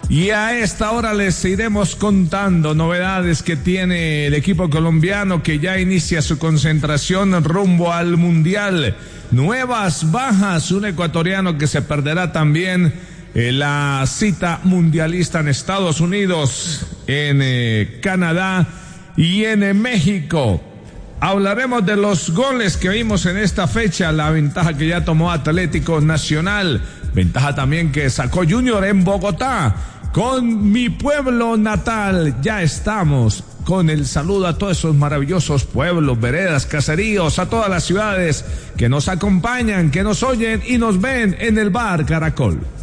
Y a esta hora les iremos contando novedades que tiene el equipo colombiano, que ya inicia su concentración rumbo al Mundial. Nuevas bajas, un ecuatoriano que se perderá también la cita mundialista en Estados Unidos, en Canadá y en México. Hablaremos de los goles que vimos en esta fecha, la ventaja que ya tomó Atlético Nacional, ventaja también que sacó Junior en Bogotá. Con mi pueblo natal ya estamos con el saludo a todos esos maravillosos pueblos, veredas, caseríos, a todas las ciudades que nos acompañan, que nos oyen y nos ven en el Bar Caracol.